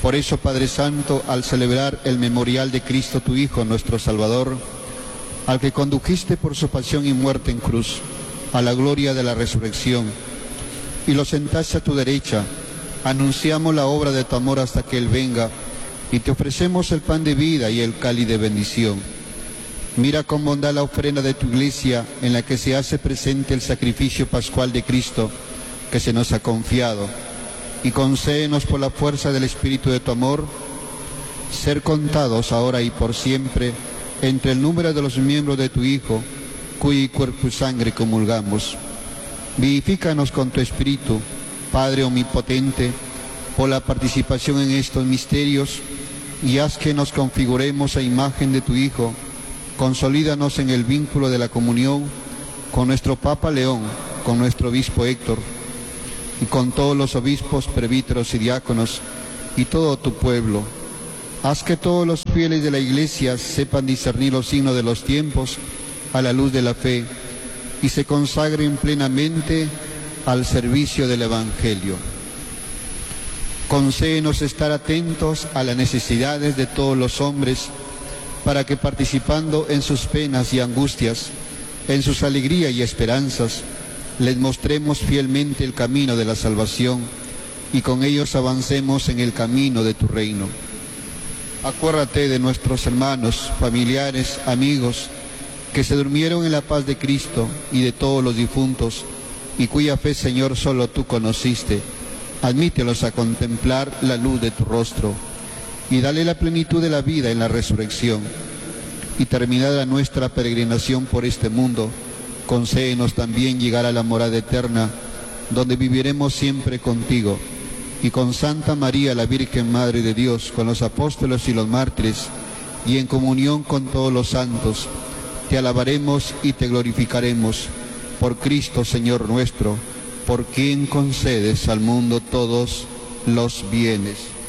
Por eso, Padre Santo, al celebrar el memorial de Cristo, tu Hijo, nuestro Salvador, al que condujiste por su pasión y muerte en cruz, a la gloria de la resurrección, y lo sentaste a tu derecha, anunciamos la obra de tu amor hasta que Él venga, y te ofrecemos el pan de vida y el cáliz de bendición. Mira con bondad la ofrenda de tu Iglesia, en la que se hace presente el sacrificio pascual de Cristo, que se nos ha confiado, y concédenos por la fuerza del Espíritu de tu amor, ser contados ahora y por siempre entre el número de los miembros de tu Hijo, cuyo cuerpo y sangre comulgamos. Vivifícanos con tu Espíritu, Padre omnipotente, por la participación en estos misterios, y haz que nos configuremos a imagen de tu Hijo. Consolídanos en el vínculo de la comunión con nuestro Papa León, con nuestro Obispo Héctor, y con todos los obispos, presbíteros y diáconos, y todo tu pueblo. Haz que todos los fieles de la Iglesia sepan discernir los signos de los tiempos a la luz de la fe, y se consagren plenamente al servicio del Evangelio. Concédenos estar atentos a las necesidades de todos los hombres, para que participando en sus penas y angustias, en sus alegrías y esperanzas, les mostremos fielmente el camino de la salvación, y con ellos avancemos en el camino de tu reino. Acuérdate de nuestros hermanos, familiares, amigos, que se durmieron en la paz de Cristo, y de todos los difuntos, y cuya fe, Señor, solo tú conociste. Admítelos a contemplar la luz de tu rostro, y dale la plenitud de la vida en la resurrección. Y terminada nuestra peregrinación por este mundo, concédenos también llegar a la morada eterna, donde viviremos siempre contigo, y con Santa María, la Virgen Madre de Dios, con los apóstoles y los mártires, y en comunión con todos los santos, te alabaremos y te glorificaremos, por Cristo Señor nuestro, por quien concedes al mundo todos los bienes.